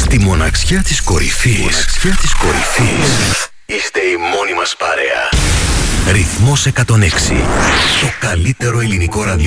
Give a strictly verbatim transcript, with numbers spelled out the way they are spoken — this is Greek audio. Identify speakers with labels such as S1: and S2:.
S1: Στη μοναξιά της κορυφής, μοναξιά της κορυφής, είστε η μόνη μας παρέα. Ρυθμός εκατόν έξι. Το καλύτερο ελληνικό ραδιόφωνο.